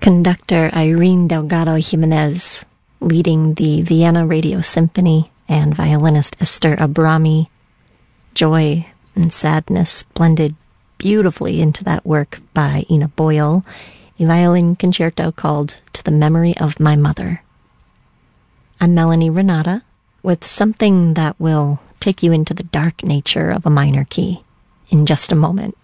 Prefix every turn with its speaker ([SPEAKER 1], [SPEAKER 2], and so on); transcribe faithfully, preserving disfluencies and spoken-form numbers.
[SPEAKER 1] Conductor Irene Delgado Jimenez leading the Vienna Radio Symphony, and violinist Esther Abrami. Joy and sadness blended beautifully into that work by Ina Boyle, a violin concerto called To the Memory of My Mother. I'm Melanie Renata with something that will take you into the dark nature of a minor key in just a moment.